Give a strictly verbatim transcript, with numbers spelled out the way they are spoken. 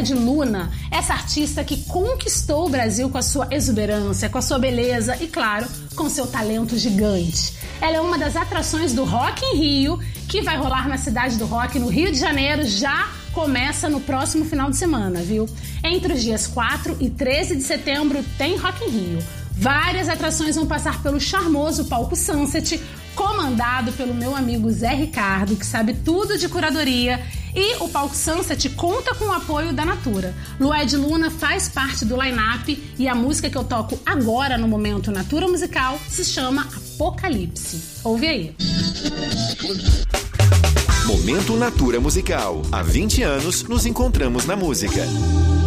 Lued Luna, essa artista que conquistou o Brasil com a sua exuberância, com a sua beleza e, claro, com seu talento gigante. Ela é uma das atrações do Rock in Rio, que vai rolar na Cidade do Rock, no Rio de Janeiro, já começa no próximo final de semana, viu? Entre os dias quatro e treze de setembro tem Rock in Rio. Várias atrações vão passar pelo charmoso palco Sunset, comandado pelo meu amigo Zé Ricardo, que sabe tudo de curadoria, e o palco Sunset conta com o apoio da Natura. Lued Luna faz parte do line-up e a música que eu toco agora no momento Natura Musical se chama Apocalipse. Ouve aí. Momento Natura Musical. Há vinte anos nos encontramos na música.